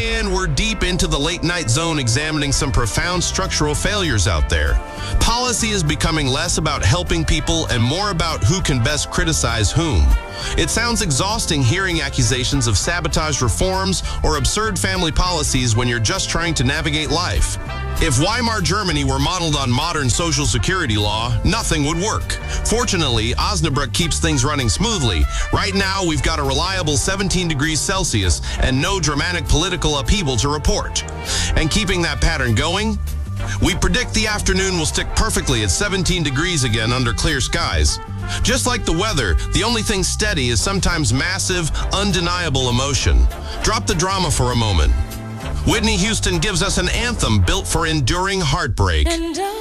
And we're deep into the late night zone examining some profound structural failures out there. Policy is becoming less about helping people and more about who can best criticize whom. It sounds exhausting hearing accusations of sabotage reforms or absurd family policies when you're just trying to navigate life. If Weimar Germany were modeled on modern social security law, nothing would work. Fortunately, Osnabrück keeps things running smoothly. Right now, we've got a reliable 17 degrees Celsius and no dramatic political upheaval to report. And keeping that pattern going, we predict the afternoon will stick perfectly at 17 degrees again under clear skies. Just like the weather, the only thing steady is sometimes massive, undeniable emotion. Drop the drama for a moment. Whitney Houston gives us an anthem built for enduring heartbreak.